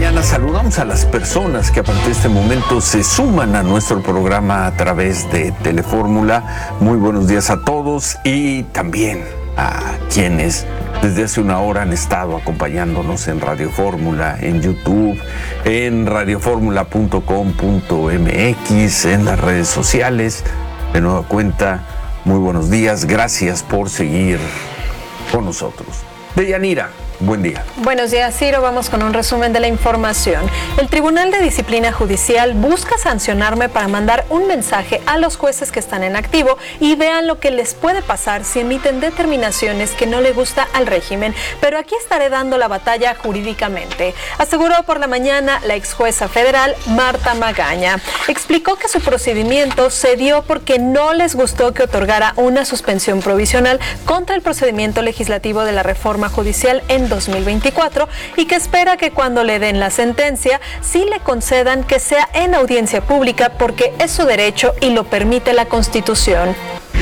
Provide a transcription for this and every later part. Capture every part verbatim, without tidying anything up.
mañana saludamos a las personas que a partir de este momento se suman a nuestro programa a través de Telefórmula. Muy buenos días a todos y también a quienes desde hace una hora han estado acompañándonos en Radio Fórmula, en YouTube, en radio fórmula punto com punto m x, en las redes sociales. De nueva cuenta, muy buenos días, gracias por seguir con nosotros. Deyanira, buen día. Buenos días, Ciro. Vamos con un resumen de la información. El Tribunal de Disciplina Judicial busca sancionarme para mandar un mensaje a los jueces que están en activo y vean lo que les puede pasar si emiten determinaciones que no le gusta al régimen. Pero aquí estaré dando la batalla jurídicamente, aseguró por la mañana la ex jueza federal Marta Magaña. Explicó que su procedimiento se dio porque no les gustó que otorgara una suspensión provisional contra el procedimiento legislativo de la reforma judicial en dos mil veinticuatro y que espera que cuando le den la sentencia sí le concedan que sea en audiencia pública porque es su derecho y lo permite la Constitución.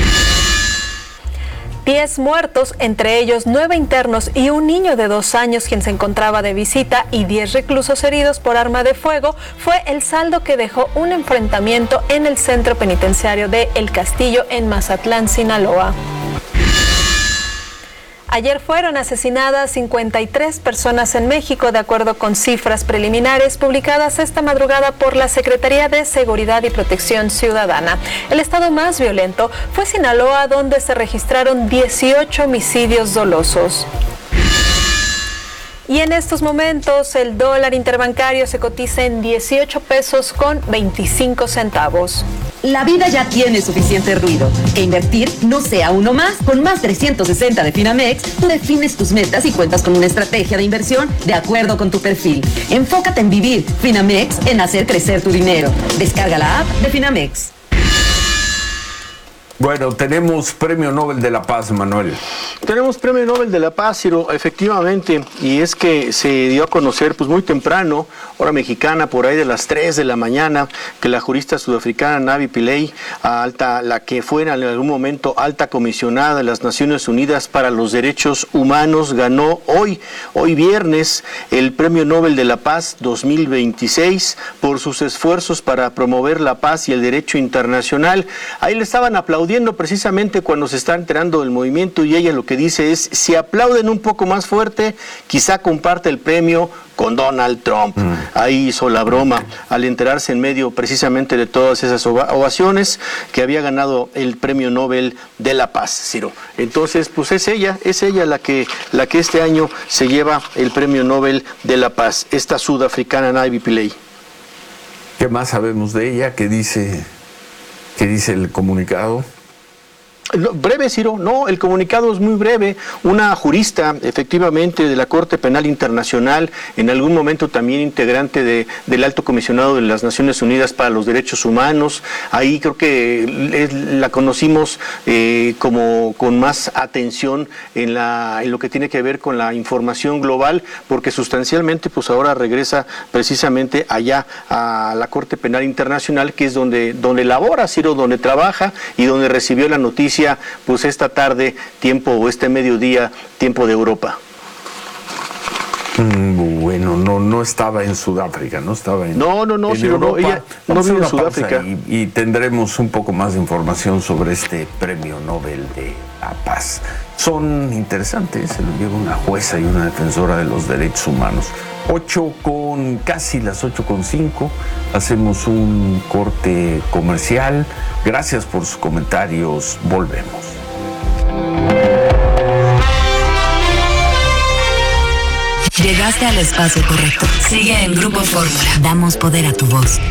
Diez muertos, entre ellos nueve internos y un niño de dos años quien se encontraba de visita y diez reclusos heridos por arma de fuego, fue el saldo que dejó un enfrentamiento en el centro penitenciario de El Castillo en Mazatlán, Sinaloa. Ayer fueron asesinadas cincuenta y tres personas en México, de acuerdo con cifras preliminares publicadas esta madrugada por la Secretaría de Seguridad y Protección Ciudadana. El estado más violento fue Sinaloa, donde se registraron dieciocho homicidios dolosos. Y en estos momentos el dólar interbancario se cotiza en dieciocho pesos con veinticinco centavos. La vida ya tiene suficiente ruido. Que invertir no sea uno más. Con más trescientos sesenta de Finamex, tú defines tus metas y cuentas con una estrategia de inversión de acuerdo con tu perfil. Enfócate en vivir. Finamex, en hacer crecer tu dinero. Descarga la app de Finamex. Bueno, tenemos Premio Nobel de la Paz, Manuel. Tenemos Premio Nobel de la Paz, Ciro, efectivamente, y es que se dio a conocer pues muy temprano, hora mexicana, por ahí de las tres de la mañana, que la jurista sudafricana Navi Pillay, alta, la que fue en algún momento alta comisionada de las Naciones Unidas para los Derechos Humanos, ganó hoy, hoy viernes, el Premio Nobel de la Paz dos mil veintiséis por sus esfuerzos para promover la paz y el derecho internacional. Ahí le estaban aplaudiendo precisamente cuando se está enterando del movimiento y ella lo que dice es, si aplauden un poco más fuerte, quizá comparte el premio con Donald Trump. Mm. Ahí hizo la broma al enterarse en medio precisamente de todas esas ovaciones que había ganado el Premio Nobel de la Paz, Ciro. Entonces, pues es ella, es ella la que, la que este año se lleva el Premio Nobel de la Paz, esta sudafricana Navi Pillay. ¿Qué más sabemos de ella? ¿Qué dice, qué dice el comunicado? No, breve, Ciro, no, el comunicado es muy breve. Una jurista, efectivamente, de la Corte Penal Internacional, en algún momento también integrante de, del Alto Comisionado de las Naciones Unidas para los Derechos Humanos. Ahí creo que es, la conocimos eh, como con más atención en, la, en lo que tiene que ver con la información global, porque sustancialmente pues ahora regresa precisamente allá a la Corte Penal Internacional, que es donde, donde labora, Ciro, donde trabaja y donde recibió la noticia pues esta tarde, tiempo, o este mediodía, tiempo de Europa. Mm, bueno, no, no estaba en Sudáfrica, no estaba en No, no, no, en sí, Europa. no, ella no vive en Sudáfrica. Y, y tendremos un poco más de información sobre este Premio Nobel de la Paz. Son interesantes, se lo lleva una jueza y una defensora de los derechos humanos. Ocho con, casi las ocho con cinco, hacemos un corte comercial. Gracias por sus comentarios, volvemos. Llegaste al espacio correcto. Sigue en Grupo Fórmula. Damos poder a tu voz.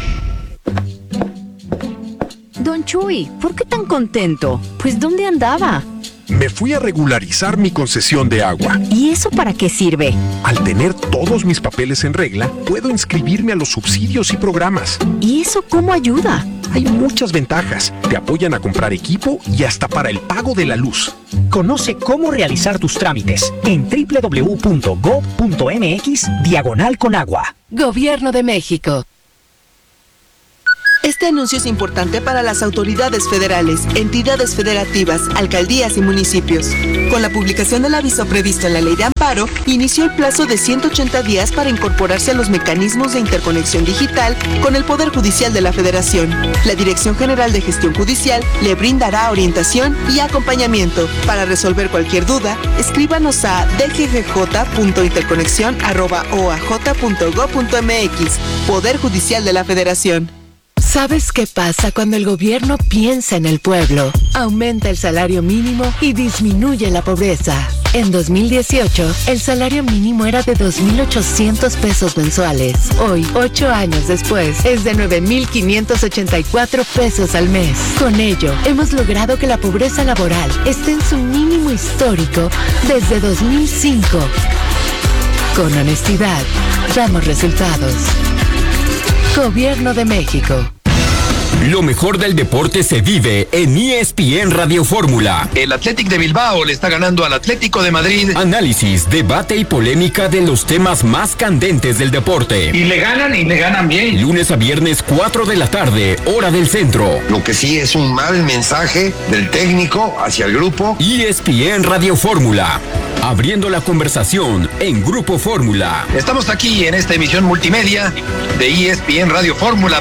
Don Chuy, ¿por qué tan contento? Pues ¿dónde andaba? Me fui a regularizar mi concesión de agua. ¿Y eso para qué sirve? Al tener todos mis papeles en regla, puedo inscribirme a los subsidios y programas. ¿Y eso cómo ayuda? Hay muchas ventajas. Te apoyan a comprar equipo y hasta para el pago de la luz. Conoce cómo realizar tus trámites en doble u doble u doble u punto gob punto eme equis diagonal con agua. Gobierno de México. Este anuncio es importante para las autoridades federales, entidades federativas, alcaldías y municipios. Con la publicación del aviso previsto en la Ley de Amparo, inició el plazo de ciento ochenta días para incorporarse a los mecanismos de interconexión digital con el Poder Judicial de la Federación. La Dirección General de Gestión Judicial le brindará orientación y acompañamiento. Para resolver cualquier duda, escríbanos a d g g j punto interconexión arroba o a j punto gob punto m x, Poder Judicial de la Federación. ¿Sabes qué pasa cuando el gobierno piensa en el pueblo? Aumenta el salario mínimo y disminuye la pobreza. En dos mil dieciocho, el salario mínimo era de dos mil ochocientos pesos mensuales. Hoy, ocho años después, es de nueve mil quinientos ochenta y cuatro pesos al mes. Con ello, hemos logrado que la pobreza laboral esté en su mínimo histórico desde dos mil cinco. Con honestidad, damos resultados. Gobierno de México. Lo mejor del deporte se vive en E S P N Radio Fórmula. El Athletic de Bilbao le está ganando al Atlético de Madrid. Análisis, debate y polémica de los temas más candentes del deporte. Y le ganan y le ganan bien. Lunes a viernes, cuatro de la tarde, hora del centro. Lo que sí es un mal mensaje del técnico hacia el grupo. E S P N Radio Fórmula. Abriendo la conversación en Grupo Fórmula. Estamos aquí en esta emisión multimedia de E S P N Radio Fórmula.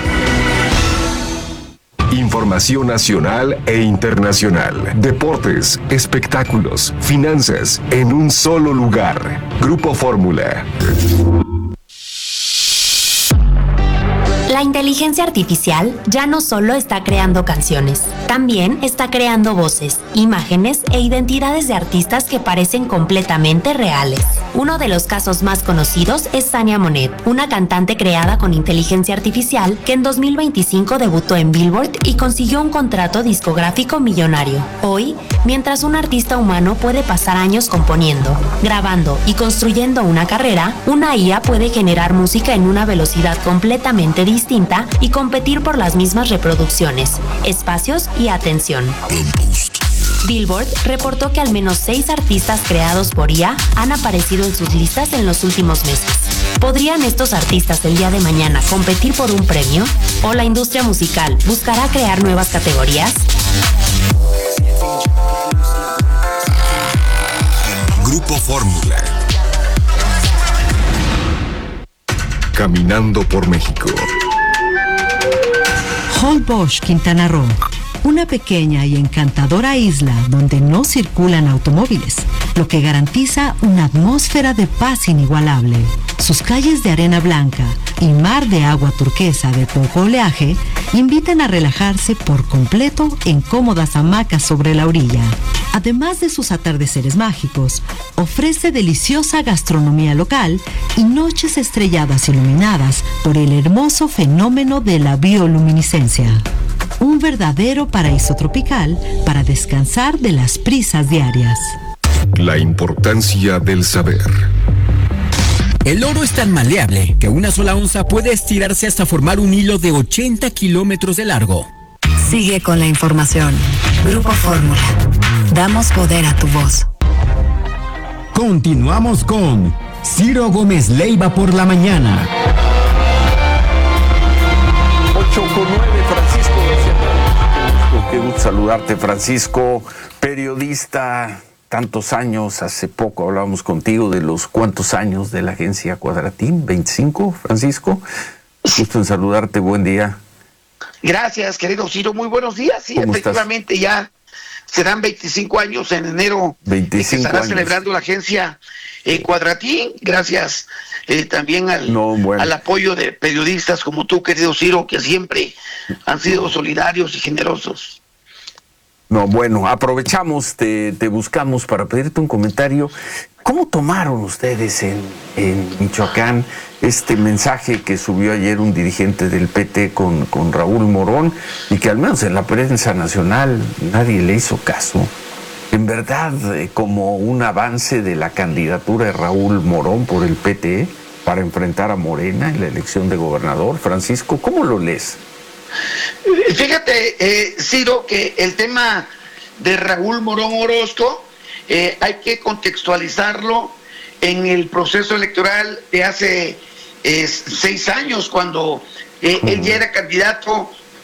Información nacional e internacional, deportes, espectáculos, finanzas, en un solo lugar. Grupo Fórmula. La inteligencia artificial ya no solo está creando canciones, también está creando voces, imágenes e identidades de artistas que parecen completamente reales. Uno de los casos más conocidos es Tania Monet, una cantante creada con inteligencia artificial que en dos mil veinticinco debutó en Billboard y consiguió un contrato discográfico millonario. Hoy, mientras un artista humano puede pasar años componiendo, grabando y construyendo una carrera, una I A puede generar música en una velocidad completamente distinta y competir por las mismas reproducciones, espacios y atención. Billboard reportó que al menos seis artistas creados por I A han aparecido en sus listas en los últimos meses. ¿Podrían estos artistas el día de mañana competir por un premio? ¿O la industria musical buscará crear nuevas categorías? Grupo Fórmula. Caminando por México. Holbox, Quintana Roo, una pequeña y encantadora isla donde no circulan automóviles, lo que garantiza una atmósfera de paz inigualable. Sus calles de arena blanca y mar de agua turquesa de poco oleaje invitan a relajarse por completo en cómodas hamacas sobre la orilla. Además de sus atardeceres mágicos, ofrece deliciosa gastronomía local y noches estrelladas iluminadas por el hermoso fenómeno de la bioluminiscencia. Un verdadero paraíso tropical para descansar de las prisas diarias. La importancia del saber. El oro es tan maleable que una sola onza puede estirarse hasta formar un hilo de ochenta kilómetros de largo. Sigue con la información. Grupo Fórmula. Damos poder a tu voz. Continuamos con Ciro Gómez Leiva por la mañana. ocho con nueve, Francisco. Qué gusto saludarte, Francisco, periodista. Tantos años, hace poco hablábamos contigo de los cuantos años de la agencia Cuadratín, veinticinco, Francisco. Gusto en saludarte, buen día. Gracias, querido Ciro, muy buenos días. Sí, efectivamente estás? Ya serán veinticinco años en enero. veinticinco estará años. Celebrando la agencia eh, Cuadratín, gracias eh, también al, no, bueno. al apoyo de periodistas como tú, querido Ciro, que siempre han sido solidarios y generosos. No, bueno, aprovechamos, te, te buscamos para pedirte un comentario. ¿Cómo tomaron ustedes en, en Michoacán este mensaje que subió ayer un dirigente del P T con, con Raúl Morón y que al menos en la prensa nacional nadie le hizo caso? En verdad, eh, como un avance de la candidatura de Raúl Morón por el P T para enfrentar a Morena en la elección de gobernador. Francisco, ¿cómo lo lees? Fíjate, eh, Ciro, que el tema de Raúl Morón Orozco eh, hay que contextualizarlo en el proceso electoral de hace eh, seis años, cuando eh, uh-huh. él ya era candidato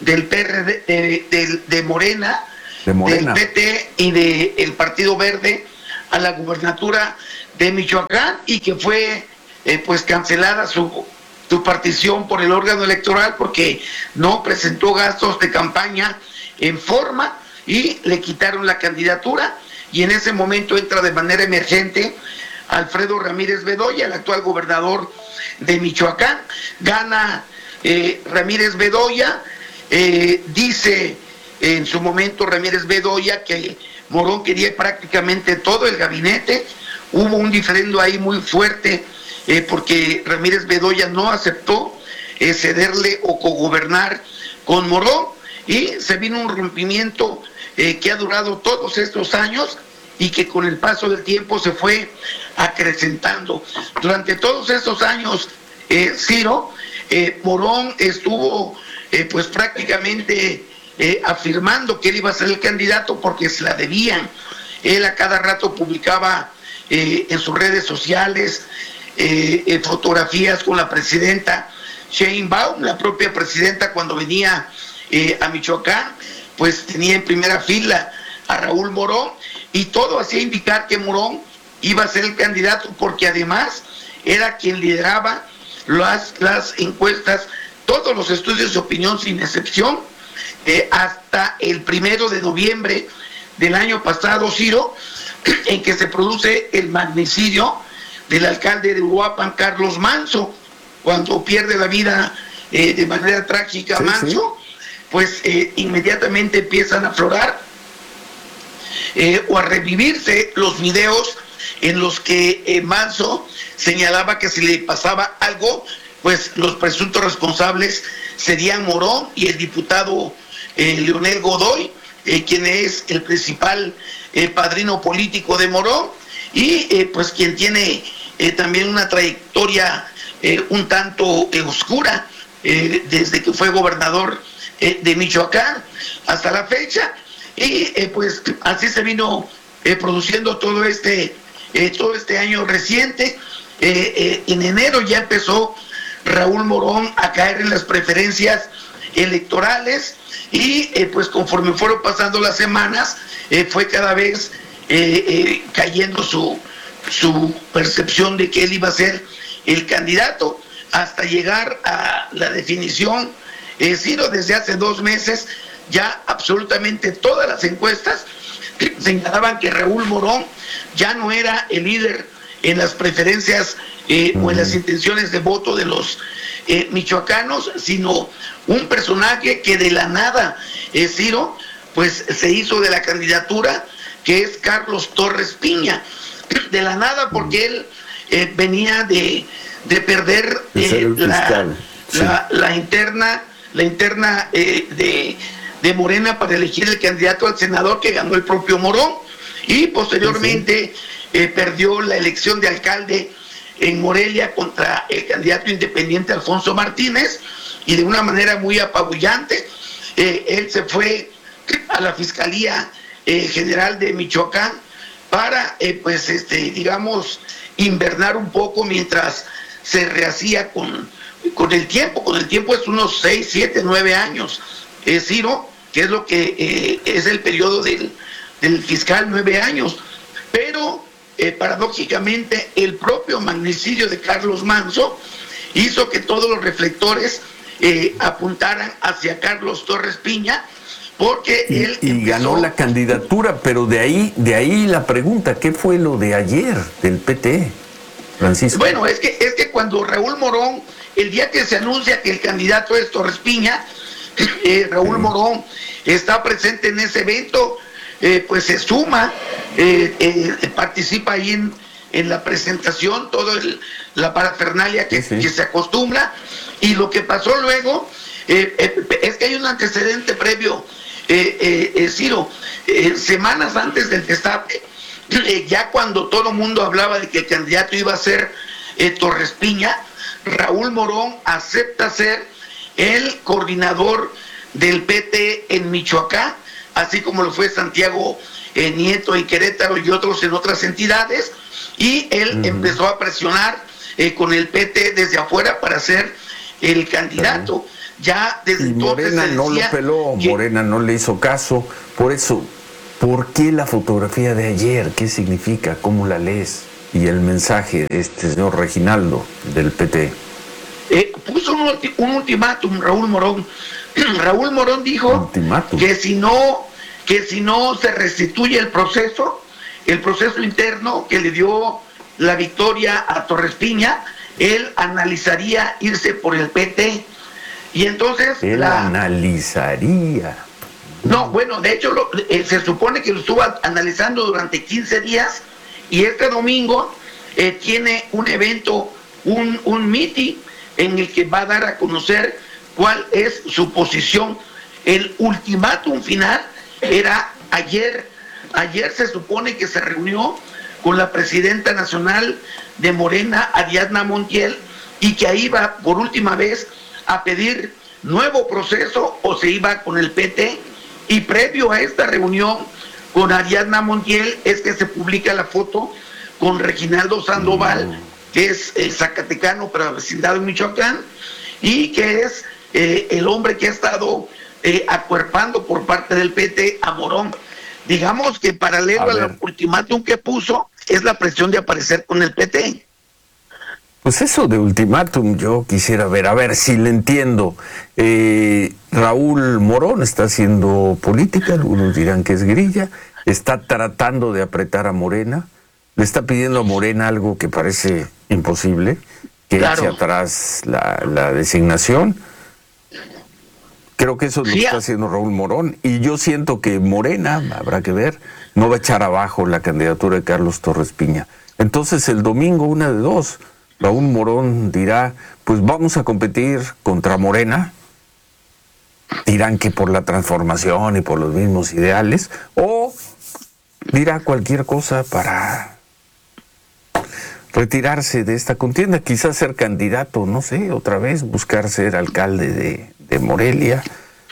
del P R D, de, de, de Morena, de Morena, del P T y del Partido Verde a la gubernatura de Michoacán, y que fue eh, pues cancelada su, su partición por el órgano electoral porque no presentó gastos de campaña en forma y le quitaron la candidatura, y en ese momento entra de manera emergente Alfredo Ramírez Bedoya, el actual gobernador de Michoacán. Gana eh, Ramírez Bedoya, eh, dice en su momento Ramírez Bedoya que Morón quería prácticamente todo el gabinete. Hubo un diferendo ahí muy fuerte eh, porque Ramírez Bedoya no aceptó eh, cederle o cogobernar con Morón, y se vino un rompimiento eh, que ha durado todos estos años y que con el paso del tiempo se fue acrecentando. Durante todos estos años, eh, Ciro, eh, Morón estuvo eh, pues prácticamente eh, afirmando que él iba a ser el candidato porque se la debían. Él a cada rato publicaba eh, en sus redes sociales eh, eh, fotografías con la presidenta Sheinbaum, la propia presidenta cuando venía eh, a Michoacán, pues tenía en primera fila a Raúl Morón, y todo hacía indicar que Morón iba a ser el candidato porque además era quien lideraba las, las encuestas, todos los estudios de opinión sin excepción, eh, hasta el primero de noviembre del año pasado, Ciro, en que se produce el magnicidio del alcalde de Uruapan, Carlos Manso, cuando pierde la vida eh, de manera trágica sí, Manso, sí. pues eh, inmediatamente empiezan a aflorar eh, o a revivirse los videos en los que eh, Manso señalaba que si le pasaba algo, pues los presuntos responsables serían Morón y el diputado eh, Leonel Godoy, eh, quien es el principal eh, padrino político de Morón, y eh, pues quien tiene eh, también una trayectoria eh, un tanto eh, oscura eh, desde que fue gobernador eh, de Michoacán hasta la fecha, y eh, pues así se vino eh, produciendo todo este eh, todo este año reciente. Eh, eh, en enero ya empezó Raúl Morón a caer en las preferencias electorales, y eh, pues conforme fueron pasando las semanas eh, fue cada vez eh, eh, cayendo su, su percepción de que él iba a ser el candidato, hasta llegar a la definición. Eh, Ciro, desde hace dos meses ya absolutamente todas las encuestas señalaban que Raúl Morón ya no era el líder en las preferencias eh, o en las intenciones de voto de los eh, michoacanos, sino un personaje que de la nada, eh, Ciro, pues se hizo de la candidatura, que es Carlos Torres Piña, de la nada porque él eh, venía de, de perder eh, la, sí. la, la interna, la interna eh, de, de Morena para elegir el candidato al senador que ganó el propio Morón, y posteriormente sí. eh, perdió la elección de alcalde en Morelia contra el candidato independiente Alfonso Martínez, y de una manera muy apabullante eh, él se fue a la Fiscalía eh, General de Michoacán para eh, pues este digamos invernar un poco mientras se rehacía con, con el tiempo. Con el tiempo es unos seis, siete, nueve años, eh, Ciro, que es lo que eh, es el periodo del, del fiscal, nueve años, pero eh, paradójicamente el propio magnicidio de Carlos Manso hizo que todos los reflectores eh, apuntaran hacia Carlos Torres Piña, porque y, él y empezó... ganó la candidatura, pero de ahí, de ahí la pregunta, ¿qué fue lo de ayer del P T, Francisco? Bueno, es que, es que cuando Raúl Morón, el día que se anuncia que el candidato es Torres Piña, eh, Raúl sí. Morón está presente en ese evento, eh, pues se suma, eh, eh, participa ahí en, en la presentación, toda la parafernalia que, sí, sí. que se acostumbra, y lo que pasó luego eh, eh, es que hay un antecedente previo, eh, eh, eh, Ciro, eh, semanas antes del destape, eh, ya cuando todo el mundo hablaba de que el candidato iba a ser eh, Torres Piña, Raúl Morón acepta ser el coordinador del P T en Michoacán, así como lo fue Santiago eh, Nieto en Querétaro y otros en otras entidades, y él uh-huh. empezó a presionar eh, con el P T desde afuera para ser el candidato. Uh-huh. ya desde y entonces Morena no lo peló, que... Morena no le hizo caso. Por eso, ¿por qué la fotografía de ayer? ¿Qué significa? ¿Cómo la lees? Y el mensaje de este señor Reginaldo del P T. Eh, puso un, un ultimátum, Raúl Morón. Raúl Morón dijo ultimátum. que si no, que si no se restituye el proceso, el proceso interno que le dio la victoria a Torres Piña, él analizaría irse por el P T. Y entonces él la... analizaría. No, bueno, de hecho lo, eh, se supone que lo estuvo analizando durante quince días y este domingo eh, tiene un evento, un, un meeting en el que va a dar a conocer cuál es su posición. El ultimátum final era ayer. Ayer se supone que se reunió con la presidenta nacional de Morena, Ariadna Montiel, y que ahí iba por última vez a pedir nuevo proceso o se iba con el P T. Y previo a esta reunión con Ariadna Montiel es que se publica la foto con Reginaldo Sandoval, que es el zacatecano para la vecindad de Michoacán, y que es eh, el hombre que ha estado eh, acuerpando por parte del P T a Morón. Digamos que paralelo al ultimátum que puso es la presión de aparecer con el P T. Pues eso de ultimátum yo quisiera ver, a ver si le entiendo. Eh, Raúl Morón está haciendo política, algunos dirán que es grilla, está tratando de apretar a Morena, le está pidiendo a Morena algo que parece imposible, que claro. eche atrás la, la designación. Creo que eso es lo que está haciendo Raúl Morón, y yo siento que Morena, habrá que ver, no va a echar abajo la candidatura de Carlos Torres Piña. Entonces el domingo, una de dos, Raúl Morón dirá, pues vamos a competir contra Morena, dirán que por la transformación y por los mismos ideales, o dirá cualquier cosa para retirarse de esta contienda, quizás ser candidato, no sé, otra vez, buscar ser alcalde de, de Morelia.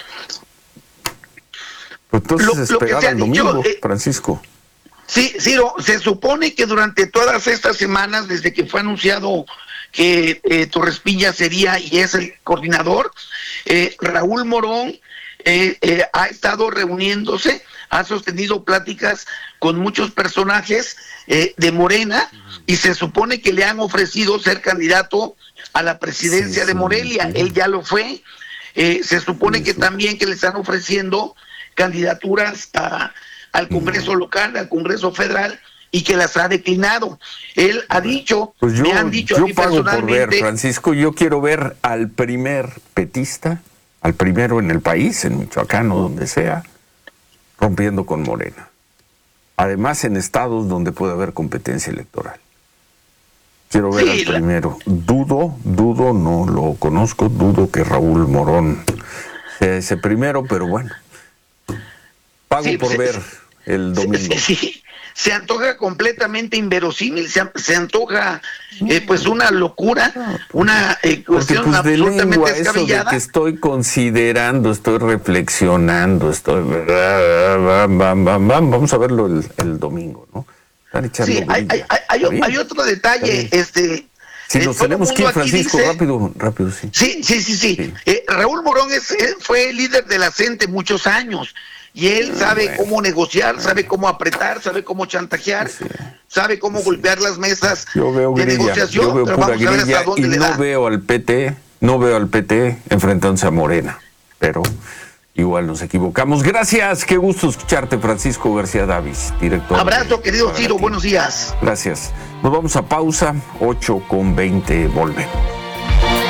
Pues entonces lo, esperar al domingo, dicho, eh, Francisco. Sí, Ciro, se supone que durante todas estas semanas, desde que fue anunciado que eh, Torres Piña sería y es el coordinador, eh, Raúl Morón eh, eh, ha estado reuniéndose, ha sostenido pláticas con muchos personajes eh, de Morena y se supone que le han ofrecido ser candidato a la presidencia sí, de Morelia. Sí, sí. Él ya lo fue. Eh, se supone sí, que sí. también que le están ofreciendo candidaturas a al Congreso local, al Congreso federal, y que las ha declinado. Él ha dicho, pues yo, me han dicho yo a mí pago personalmente... por ver, Francisco, yo quiero ver al primer petista, al primero en el país, en Michoacán o donde sea, rompiendo con Morena. Además, en estados donde puede haber competencia electoral. Quiero ver sí, al primero. La... Dudo, dudo, no lo conozco, dudo que Raúl Morón sea ese primero, pero bueno. Pago sí, por pues, ver el domingo. Sí, sí, se antoja completamente inverosímil, se, se antoja eh, pues una locura, una eh, cuestión pues, absolutamente de lengua, descabellada. Eso de que estoy considerando, estoy reflexionando, estoy vamos a verlo el, el domingo, ¿no? Están echando sí, hay, hay, hay, hay otro detalle, este. Si nos tenemos que ir, Francisco, dice, rápido, rápido, sí. Sí, sí, sí, sí. sí. Eh, Raúl Morón es, él fue líder de la CENTE muchos años. Y él sabe bueno, cómo negociar, bueno. sabe cómo apretar, sabe cómo chantajear, sí, sabe cómo sí. golpear las mesas yo veo de grilla, negociación. Yo veo pero pura vamos a ver grilla hasta dónde y le no da. veo al P T, no veo al P T enfrentándose a Morena, pero igual nos equivocamos. Gracias, qué gusto escucharte, Francisco García Davis, director. Abrazo, de, querido Ciro, buenos días. Gracias. Nos vamos a pausa, ocho con veinte, volvemos.